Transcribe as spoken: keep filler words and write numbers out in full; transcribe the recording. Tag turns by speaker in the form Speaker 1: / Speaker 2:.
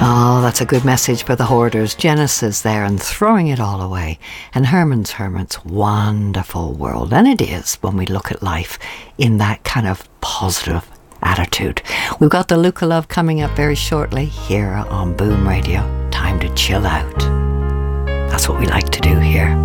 Speaker 1: Oh, that's a good message for the hoarders. Genesis there and throwing it all away. And Herman's Hermit's wonderful world. And it is when we look at life in that kind of positive attitude. We've got the Luca Love coming up very shortly here on Boom Radio. Time to chill out. That's what we like to do here.